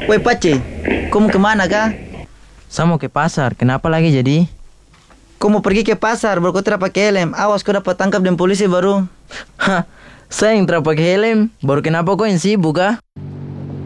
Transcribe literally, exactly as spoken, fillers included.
Woi Pace, kau mau kemana kah? Saya mau ke pasar, kenapa lagi jadi? Kau mau pergi ke pasar, baru kau tidak pakai helm. Awas kau dapat tangkap dan polisi baru. Hah, saya yang tidak pakai helm, baru kenapa kau yang sibuk kah?